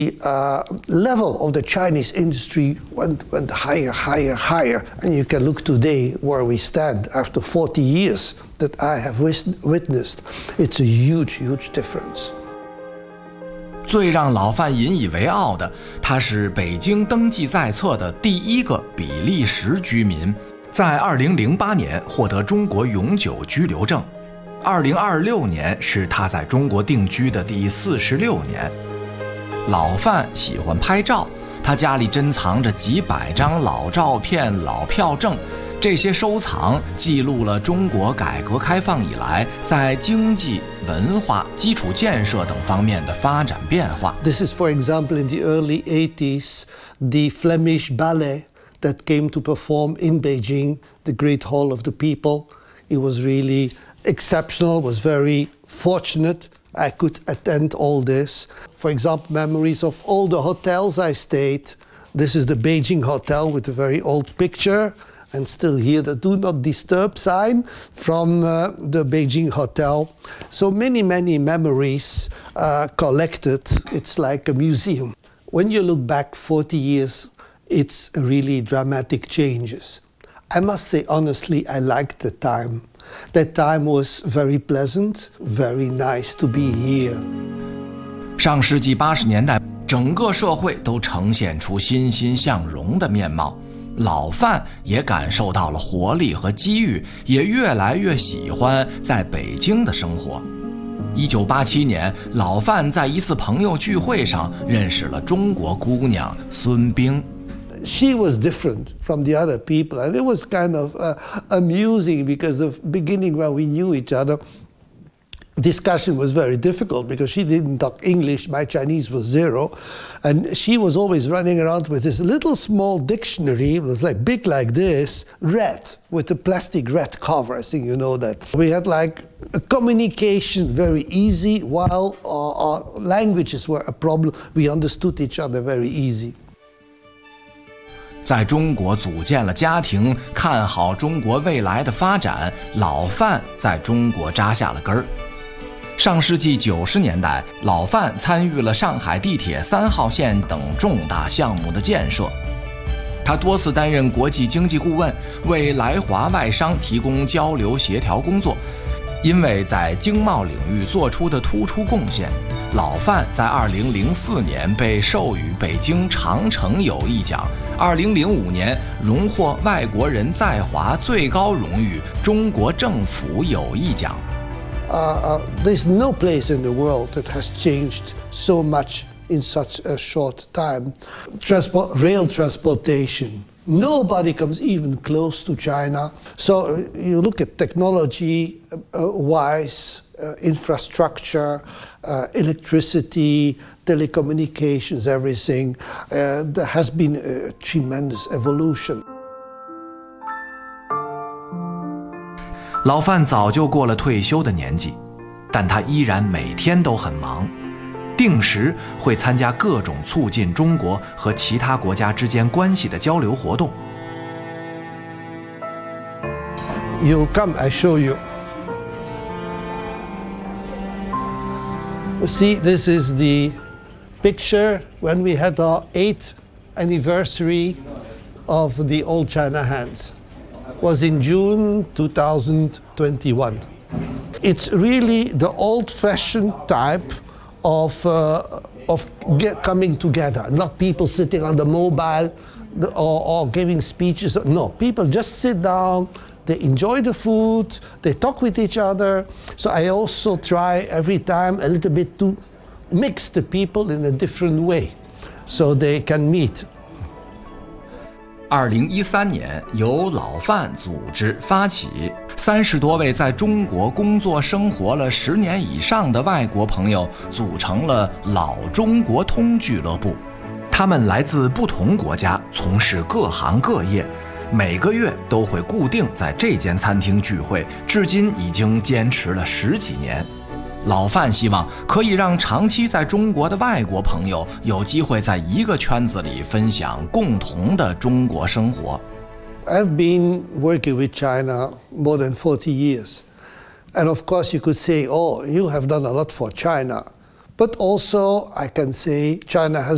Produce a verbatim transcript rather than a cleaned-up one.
The uh, level of the Chinese industry went, went higher, higher, higher. And you can look today where we stand after forty years that I have witnessed. It's a huge, huge difference. 最让老范引以为傲的，他是北京登记在册的第一个比利时居民，在二零零八年获得中国永久居留证。二零二六年是他在中国定居的第四十六年。老范喜欢拍照，他家里珍藏着几百张老照片、老票证，这些收藏记录了中国改革开放以来在经济、文化、基础建设等方面的发展变化。 This is, for example, in the early eighties, the Flemish ballet that came to perform in Beijing, the Great Hall of the People. It was really exceptional, was very fortunate I could attend all this. For example, memories of all the hotels I stayed. This is the Beijing Hotel with a very old picture, and still here the do not disturb sign from uh, the Beijing Hotel. So many, many memories uh, collected. It's like a museum. When you look back forty years, it's really dramatic changes. I must say honestly, I liked the time. That time was very pleasant, very nice to be here. 上世纪八十年代，整个社会都呈现出欣欣向荣的面貌。老范也感受到了活力和机遇，也越来越喜欢在北京的生活。一九八七年，老范在一次朋友聚会上认识了中国姑娘孙冰。 She was different from the other people, and it was kind of uh, amusing because the beginning when we knew each other, discussion was very difficult because she didn't talk English, my Chinese was zero, and she was always running around with this little small dictionary. It was like big like this, red, with a plastic red cover. I think you know that. We had like a communication very easy, while our, our languages were a problem. We understood each other very easy. 在中国组建了家庭，看好中国未来的发展，老范在中国扎下了根儿。上世纪九十年代，老范参与了上海地铁三号线等重大项目的建设。他多次担任国际经济顾问，为来华外商提供交流协调工作。因为在经贸领域做出的突出贡献，老范在二零零四年被授予北京长城友谊奖，二零零五年荣获外国人在华最高荣誉中国政府友谊奖。 Uh, uh, there's no place in the world that has changed so much in such a short time. Transport, rail transportation. Nobody comes even close to China. So uh, you look at technology uh, wise, uh, infrastructure, uh, electricity, telecommunications, everything. Uh, there has been a tremendous evolution. 老范早就过了退休的年纪，但他依然每天都很忙，定时会参加各种促进中国和其他国家之间关系的交流活动。 You come, I show you. You see, this is the picture when we had our eighth anniversary of the Old China Hands. Was in June two thousand twenty-one. It's really the old-fashioned type of uh, of get, coming together. Not people sitting on the mobile or, or giving speeches. No, people just sit down. They enjoy the food. They talk with each other. So I also try every time a little bit to mix the people in a different way, so they can meet. 二零一三年，由老范组织发起，三十多位在中国工作生活了十年以上的外国朋友组成了老中国通俱乐部。他们来自不同国家，从事各行各业，每个月都会固定在这间餐厅聚会，至今已经坚持了十几年。老范希望可以让长期在中国的外国朋友有机会在一个圈子里分享共同的中国生活。 I've been working with China more than forty years. And of course you could say, oh, you have done a lot for China. But also I can say China has